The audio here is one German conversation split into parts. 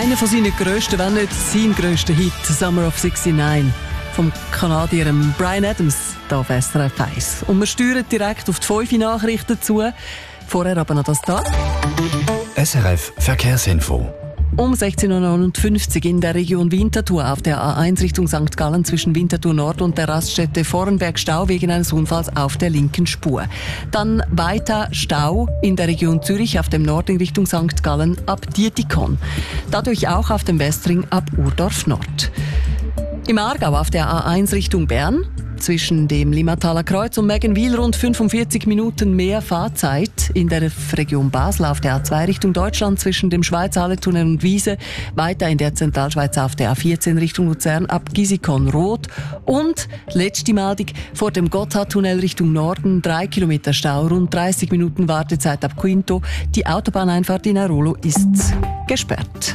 Einer von seinen grössten, wenn nicht sein grösster Hit, «Summer of '69», vom Kanadier Bryan Adams, hier auf SRF 1. Und wir steuern direkt auf die 5 Nachrichten zu. Vorher aber noch das da. SRF Verkehrsinfo. Um 16.59 Uhr in der Region Winterthur auf der A1 Richtung St. Gallen zwischen Winterthur Nord und der Raststätte Vorenberg Stau wegen eines Unfalls auf der linken Spur. Dann weiter Stau in der Region Zürich auf dem Nordring Richtung St. Gallen ab Dietikon. Dadurch auch auf dem Westring ab Urdorf Nord. Im Aargau auf der A1 Richtung Bern zwischen dem Limmataler Kreuz und Meggenwil rund 45 Minuten mehr Fahrzeit. In der Region Basel auf der A2 Richtung Deutschland zwischen dem Schweizer Halletunnel und Wiese. Weiter in der Zentralschweiz auf der A14 Richtung Luzern ab Gisikon Rot. Und letzte Meldung vor dem Gotthardtunnel Richtung Norden 3 Kilometer Stau, rund 30 Minuten Wartezeit ab Quinto. Die Autobahneinfahrt in Airolo ist gesperrt.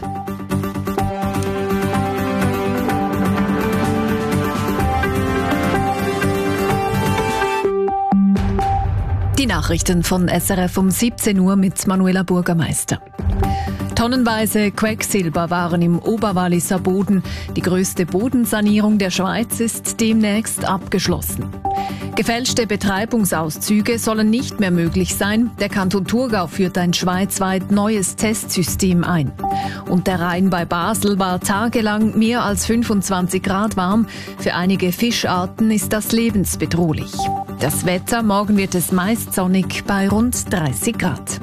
Die Nachrichten von SRF um 17 Uhr mit Manuela Bürgermeister. Tonnenweise Quecksilber waren im Oberwalliser Boden. Die größte Bodensanierung der Schweiz ist demnächst abgeschlossen. Gefälschte Betreibungsauszüge sollen nicht mehr möglich sein. Der Kanton Thurgau führt ein schweizweit neues Testsystem ein. Und der Rhein bei Basel war tagelang mehr als 25 Grad warm. Für einige Fischarten ist das lebensbedrohlich. Das Wetter, morgen wird es meist sonnig bei rund 30 Grad.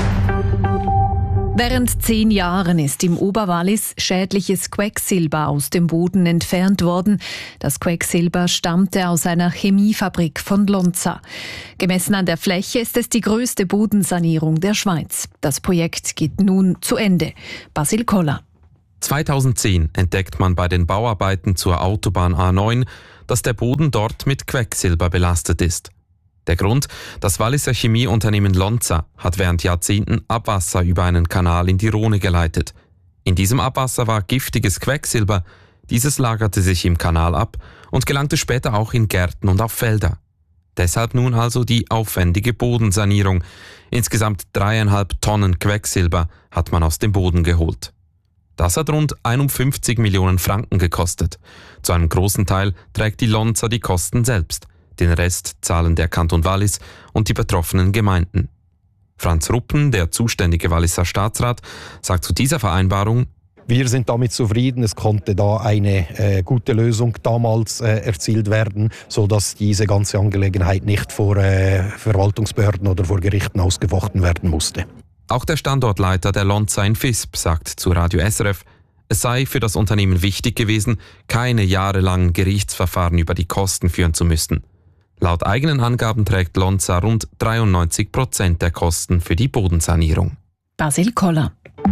Während 10 Jahren ist im Oberwallis schädliches Quecksilber aus dem Boden entfernt worden. Das Quecksilber stammte aus einer Chemiefabrik von Lonza. Gemessen an der Fläche ist es die größte Bodensanierung der Schweiz. Das Projekt geht nun zu Ende. Basil Koller. 2010 entdeckt man bei den Bauarbeiten zur Autobahn A9, dass der Boden dort mit Quecksilber belastet ist. Der Grund: das Walliser Chemieunternehmen Lonza hat während Jahrzehnten Abwasser über einen Kanal in die Rhone geleitet. In diesem Abwasser war giftiges Quecksilber. Dieses lagerte sich im Kanal ab und gelangte später auch in Gärten und auf Felder. Deshalb nun also die aufwendige Bodensanierung. Insgesamt 3,5 Tonnen Quecksilber hat man aus dem Boden geholt. Das hat rund 51 Millionen Franken gekostet. Zu einem großen Teil trägt die Lonza die Kosten selbst. Den Rest zahlen der Kanton Wallis und die betroffenen Gemeinden. Franz Ruppen, der zuständige Walliser Staatsrat, sagt zu dieser Vereinbarung: Wir sind damit zufrieden. Es konnte da eine gute Lösung damals erzielt werden, sodass diese ganze Angelegenheit nicht vor Verwaltungsbehörden oder vor Gerichten ausgefochten werden musste. Auch der Standortleiter der Lonza in Visp sagt zu Radio SRF, es sei für das Unternehmen wichtig gewesen, keine jahrelangen Gerichtsverfahren über die Kosten führen zu müssen. Laut eigenen Angaben trägt Lonza rund 93% der Kosten für die Bodensanierung. Basil Koller.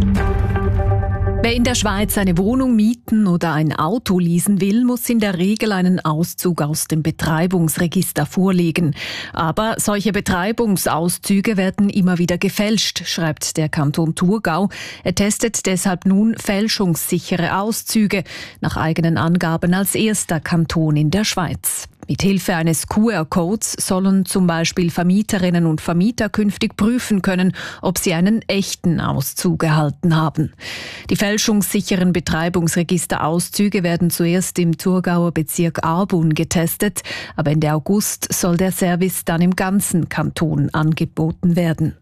Wer in der Schweiz eine Wohnung mieten oder ein Auto leasen will, muss in der Regel einen Auszug aus dem Betreibungsregister vorlegen. Aber solche Betreibungsauszüge werden immer wieder gefälscht, schreibt der Kanton Thurgau. Er testet deshalb nun fälschungssichere Auszüge, nach eigenen Angaben als erster Kanton in der Schweiz. Mit Hilfe eines QR-Codes sollen zum Beispiel Vermieterinnen und Vermieter künftig prüfen können, ob sie einen echten Auszug erhalten haben. Die fälschungssicheren Betreibungsregisterauszüge werden zuerst im Thurgauer Bezirk Aarboon getestet, aber Ende August soll der Service dann im ganzen Kanton angeboten werden.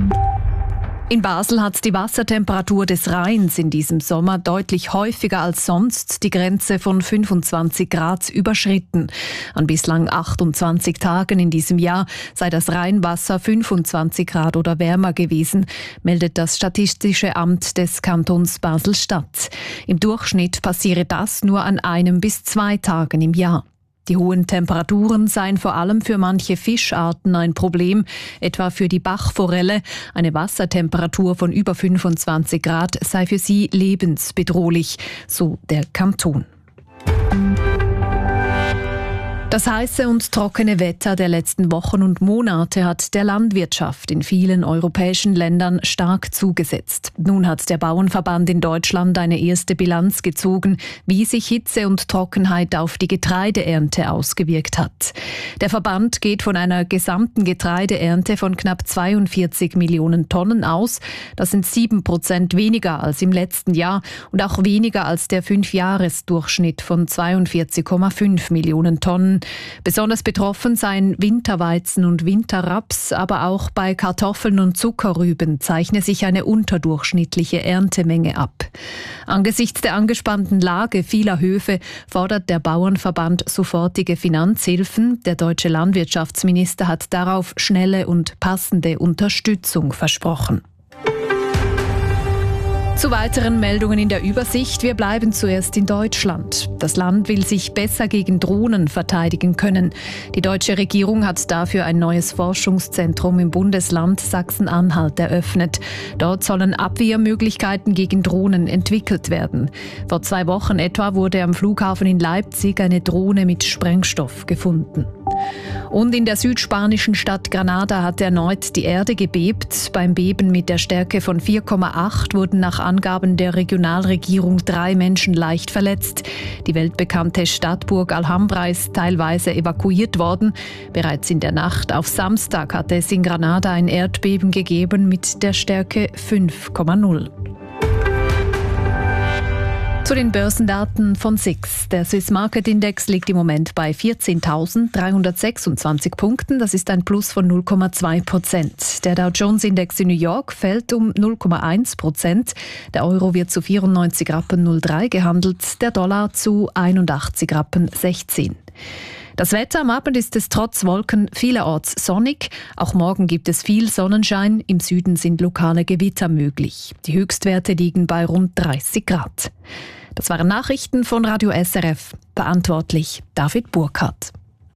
In Basel hat die Wassertemperatur des Rheins in diesem Sommer deutlich häufiger als sonst die Grenze von 25 Grad überschritten. An bislang 28 Tagen in diesem Jahr sei das Rheinwasser 25 Grad oder wärmer gewesen, meldet das Statistische Amt des Kantons Basel-Stadt. Im Durchschnitt passiere das nur an 1 bis 2 Tagen im Jahr. Die hohen Temperaturen seien vor allem für manche Fischarten ein Problem, etwa für die Bachforelle. Eine Wassertemperatur von über 25 Grad sei für sie lebensbedrohlich, so der Kanton. Das heiße und trockene Wetter der letzten Wochen und Monate hat der Landwirtschaft in vielen europäischen Ländern stark zugesetzt. Nun hat der Bauernverband in Deutschland eine erste Bilanz gezogen, wie sich Hitze und Trockenheit auf die Getreideernte ausgewirkt hat. Der Verband geht von einer gesamten Getreideernte von knapp 42 Millionen Tonnen aus. Das sind 7% weniger als im letzten Jahr und auch weniger als der 5-Jahres-Durchschnitt von 42,5 Millionen Tonnen. Besonders betroffen seien Winterweizen und Winterraps, aber auch bei Kartoffeln und Zuckerrüben zeichne sich eine unterdurchschnittliche Erntemenge ab. Angesichts der angespannten Lage vieler Höfe fordert der Bauernverband sofortige Finanzhilfen. Der deutsche Landwirtschaftsminister hat darauf schnelle und passende Unterstützung versprochen. Zu weiteren Meldungen in der Übersicht. Wir bleiben zuerst in Deutschland. Das Land will sich besser gegen Drohnen verteidigen können. Die deutsche Regierung hat dafür ein neues Forschungszentrum im Bundesland Sachsen-Anhalt eröffnet. Dort sollen Abwehrmöglichkeiten gegen Drohnen entwickelt werden. Vor 2 Wochen etwa wurde am Flughafen in Leipzig eine Drohne mit Sprengstoff gefunden. Und in der südspanischen Stadt Granada hat erneut die Erde gebebt. Beim Beben mit der Stärke von 4,8 wurden nach Angaben der Regionalregierung 3 Menschen leicht verletzt. Die weltbekannte Stadt Burg Alhambra ist teilweise evakuiert worden. Bereits in der Nacht auf Samstag hatte es in Granada ein Erdbeben gegeben mit der Stärke 5,0. Zu den Börsendaten von SIX. Der Swiss Market Index liegt im Moment bei 14.326 Punkten. Das ist ein Plus von 0,2%. Der Dow Jones Index in New York fällt um 0,1%. Der Euro wird zu 94,03 Rappen gehandelt, der Dollar zu 81,16 Rappen. Das Wetter am Abend ist es trotz Wolken vielerorts sonnig. Auch morgen gibt es viel Sonnenschein. Im Süden sind lokale Gewitter möglich. Die Höchstwerte liegen bei rund 30 Grad. Das waren Nachrichten von Radio SRF. Verantwortlich David Burkhardt.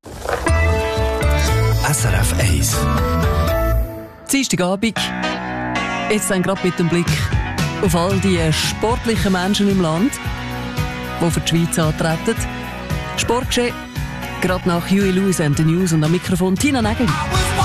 SRF 1. Dienstagabend. Jetzt dann gerade mit dem Blick auf all die sportlichen Menschen im Land, die für die Schweiz antreten. Sportgeschehen, gerade nach Huey Lewis and the News und am Mikrofon Tina Nägeli.